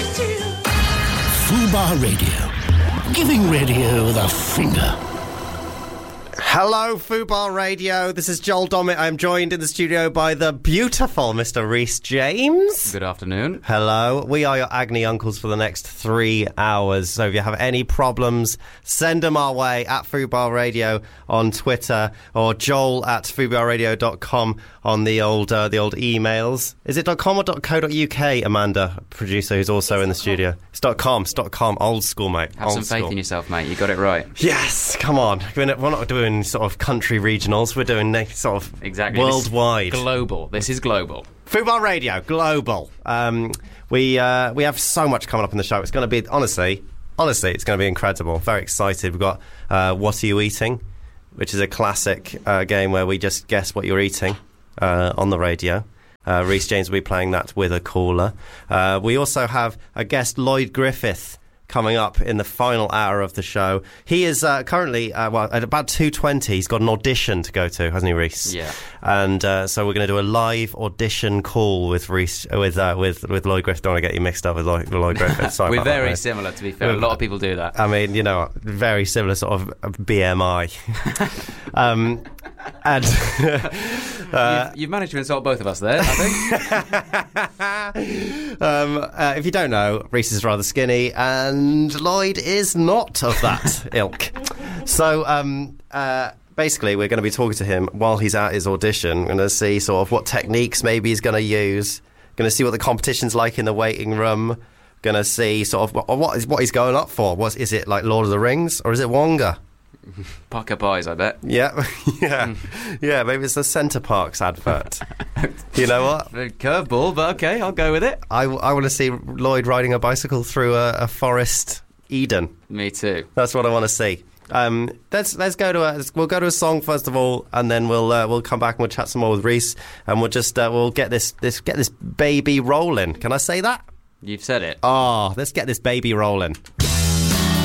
Fubar Radio. Giving radio the finger. Hello, Fubar Radio. This is Joel Dommett. I'm joined in the studio by the beautiful Mr. Rhys James. Good afternoon. Hello. We are your Agony Uncles for the next 3 hours. So if you have any problems, send them our way at Fubar Radio on Twitter or Joel at fubarradio.com on the old emails. Is it .com or .co.uk, Amanda, producer, who's also in the studio? It's .com. It's .com. Old school, mate. Have some faith in yourself, mate. You got it right. Yes. Come on. We're not doing sort of country regionals. We're doing sort of exactly worldwide. Global. This is global. Fubar Radio, global. We have so much coming up in the show. It's going to be, honestly, it's going to be incredible. Very excited. We've got What Are You Eating, which is a classic game where we just guess what you're eating on the radio. Rhys James will be playing that with a caller. We also have a guest, Lloyd Griffith, coming up in the final hour of the show. He is currently, at about 2:20, he's got an audition to go to, hasn't he, Rhys? Yeah. And so we're going to do a live audition call with Rhys, with Lloyd Griffith. Don't want to get you mixed up with Lloyd Griffith. Sorry. We're very similar, to be fair. A lot of people do that. I mean, very similar sort of BMI. And you've managed to insult both of us there, I think. if you don't know, Rhys is rather skinny and Lloyd is not of that ilk. So basically we're going to be talking to him while he's at his audition. We're going to see sort of what techniques maybe he's going to use. Going to see what the competition's like in the waiting room. Going to see sort of what he's going up for. Is it like Lord of the Rings or is it Wonga? Park up eyes, I bet. Yeah. Yeah, maybe it's the Centre Parks advert. You know what? Curveball, but okay, I'll go with it. I want to see Lloyd riding a bicycle through a forest Eden. Me too. That's what I want to see. Let's go to we'll go to a song first of all, and then we'll come back and we'll chat some more with Rhys, and we'll just we'll get this baby rolling. Can I say that? You've said it. Oh, let's get this baby rolling.